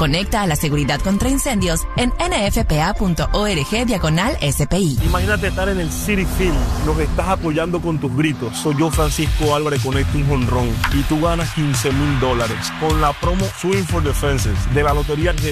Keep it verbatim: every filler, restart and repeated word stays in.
Conecta a la seguridad contra incendios en nfpa.org diagonal SPI. Imagínate estar en el Citi Field, lo que estás apoyando con tus gritos. Soy yo, Francisco Álvarez, conecto un jonrón y tú ganas quince mil dólares con la promo Swing for the Fences de la Lotería